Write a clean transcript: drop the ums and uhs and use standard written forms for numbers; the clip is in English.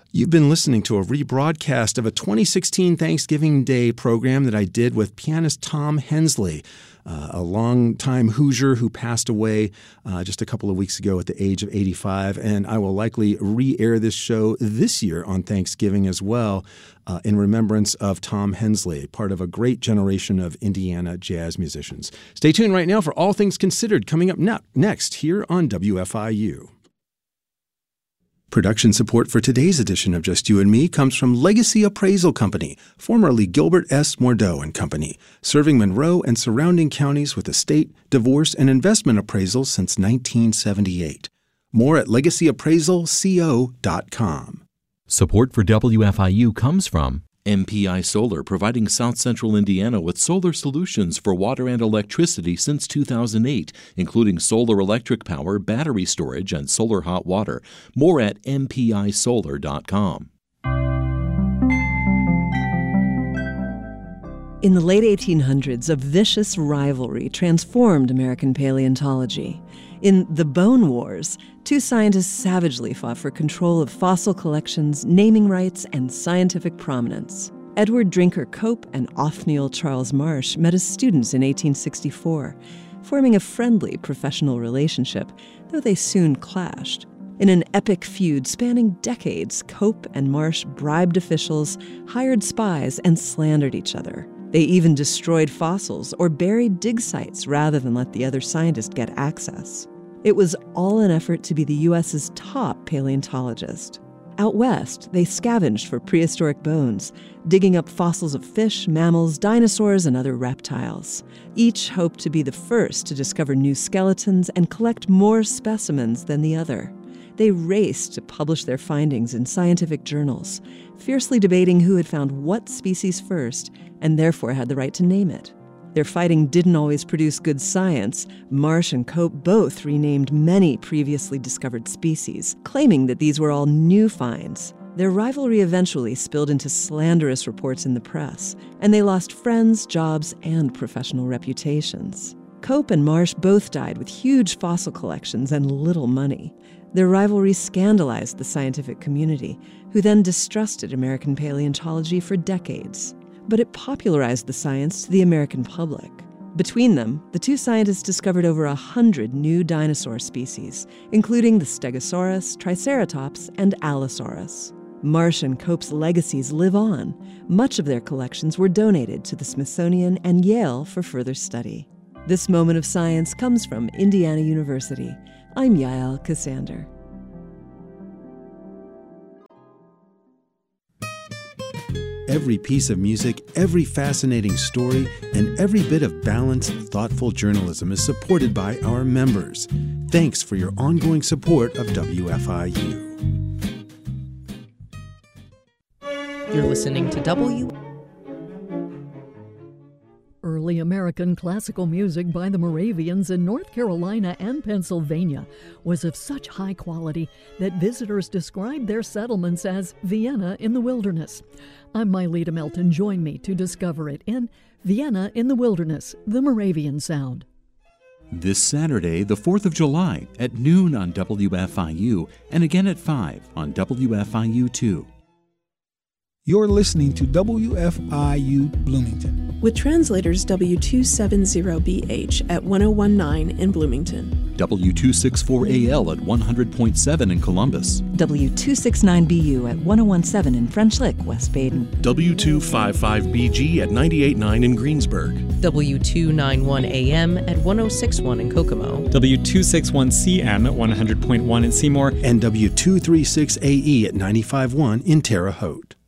You've been listening to a rebroadcast of a 2016 Thanksgiving Day program that I did with pianist Tom Hensley, a longtime Hoosier who passed away just a couple of weeks ago at the age of 85. And I will likely re-air this show this year on Thanksgiving as well in remembrance of Tom Hensley, part of a great generation of Indiana jazz musicians. Stay tuned right now for All Things Considered coming up next here on WFIU. Production support for today's edition of Just You and Me comes from Legacy Appraisal Company, formerly Gilbert S. Mordeaux and Company, serving Monroe and surrounding counties with estate, divorce, and investment appraisals since 1978. More at legacyappraisalco.com. Support for WFIU comes from MPI Solar, providing South Central Indiana with solar solutions for water and electricity since 2008, including solar electric power, battery storage, and solar hot water. More at mpisolar.com. In the late 1800s, a vicious rivalry transformed American paleontology. In The Bone Wars, two scientists savagely fought for control of fossil collections, naming rights, and scientific prominence. Edward Drinker Cope and Othniel Charles Marsh met as students in 1864, forming a friendly professional relationship, though they soon clashed. In an epic feud spanning decades, Cope and Marsh bribed officials, hired spies, and slandered each other. They even destroyed fossils or buried dig sites rather than let the other scientist get access. It was all an effort to be the U.S.'s top paleontologist. Out west, they scavenged for prehistoric bones, digging up fossils of fish, mammals, dinosaurs, and other reptiles. Each hoped to be the first to discover new skeletons and collect more specimens than the other. They raced to publish their findings in scientific journals, fiercely debating who had found what species first and therefore had the right to name it. Their fighting didn't always produce good science. Marsh and Cope both renamed many previously discovered species, claiming that these were all new finds. Their rivalry eventually spilled into slanderous reports in the press, and they lost friends, jobs, and professional reputations. Cope and Marsh both died with huge fossil collections and little money. Their rivalry scandalized the scientific community, who then distrusted American paleontology for decades. But it popularized the science to the American public. Between them, the two scientists discovered over 100 new dinosaur species, including the Stegosaurus, Triceratops, and Allosaurus. Marsh and Cope's legacies live on. Much of their collections were donated to the Smithsonian and Yale for further study. This moment of science comes from Indiana University. I'm Yael Cassander. Every piece of music, every fascinating story, and every bit of balanced, thoughtful journalism is supported by our members. Thanks for your ongoing support of WFIU. You're listening to Early American classical music by the Moravians in North Carolina and Pennsylvania was of such high quality that visitors described their settlements as Vienna in the wilderness. I'm Myleta Melton. Join me to discover it in Vienna in the Wilderness, the Moravian Sound. This Saturday, the 4th of July, at noon on WFIU, and again at 5 on WFIU2. You're listening to WFIU Bloomington. With translators W270BH at 1019 in Bloomington. W264AL at 100.7 in Columbus. W269BU at 1017 in French Lick, West Baden. W255BG at 98.9 in Greensburg. W291AM at 1061 in Kokomo. W261CM at 100.1 in Seymour. And W236AE at 95.1 in Terre Haute.